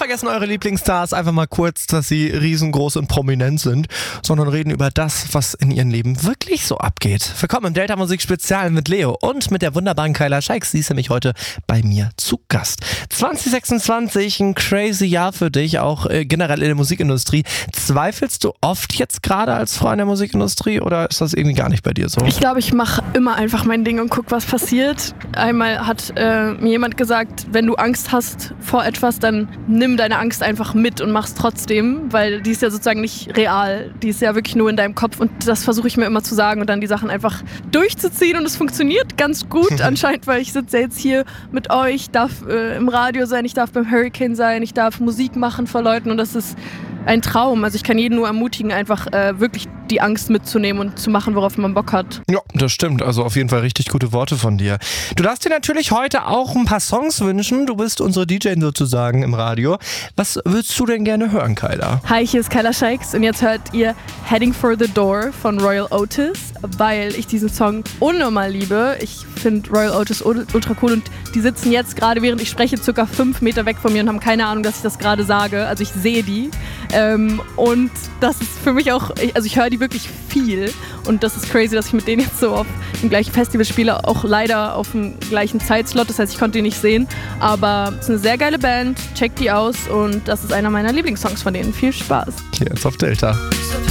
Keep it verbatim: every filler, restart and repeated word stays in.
vergessen eure Lieblingsstars einfach mal kurz, dass sie riesengroß und prominent sind, sondern reden über das, was in ihrem Leben wirklich so abgeht. Willkommen im Delta Musik Spezial mit Leo und mit der wunderbaren Kyla Scheiks. Sie ist nämlich heute bei mir zu Gast. zwanzig sechsundzwanzig, ein crazy Jahr für dich, auch äh, generell in der Musikindustrie. Zweifelst du oft jetzt gerade als Frau in der Musikindustrie oder ist das irgendwie gar nicht bei dir so? Ich glaube, ich mache immer einfach mein Ding und gucke, was passiert. Einmal hat äh, mir jemand gesagt, wenn du Angst hast vor etwas, dann nimm deine Angst einfach mit und mach's trotzdem, weil die ist ja sozusagen nicht real. Die ist ja wirklich nur in deinem Kopf und das versuche ich mir immer zu sagen und dann die Sachen einfach durchzuziehen und es funktioniert ganz gut anscheinend, weil ich sitze jetzt hier mit euch, darf äh, im Radio sein, ich darf beim Hurricane sein, ich darf Musik machen vor Leuten und das ist ein Traum. Also ich kann jeden nur ermutigen, einfach äh, wirklich die Angst mitzunehmen und zu machen, worauf man Bock hat. Ja, das stimmt. Also auf jeden Fall richtig gute Worte von dir. Du darfst dir natürlich heute auch ein paar Songs wünschen. Du bist unsere D J sozusagen im Radio. Was würdest du denn gerne hören, Kyla? Hi, hier ist Kyla Scheiks und jetzt hört ihr Heading for the Door von Royal Otis, weil ich diesen Song unnormal liebe. Ich finde Royal Otis ultra cool und die sitzen jetzt gerade, während ich spreche, circa fünf Meter weg von mir und haben keine Ahnung, dass ich das gerade sage. Also ich sehe die. Ähm, und das ist für mich auch, also ich höre die wirklich viel und das ist crazy, dass ich mit denen jetzt so auf dem gleichen Festival spiele, auch leider auf dem gleichen Zeitslot, das heißt, ich konnte die nicht sehen, aber es ist eine sehr geile Band, checkt die aus und das ist einer meiner Lieblingssongs von denen. Viel Spaß. Jetzt auf Delta. So